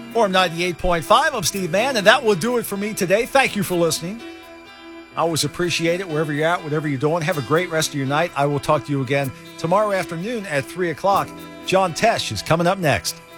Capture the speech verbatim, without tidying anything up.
Forum ninety-eight point five, I'm Steve Mann, and that will do it for me today. Thank you for listening. I always appreciate it wherever you're at, whatever you're doing. Have a great rest of your night. I will talk to you again tomorrow afternoon at three o'clock. John Tesh is coming up next.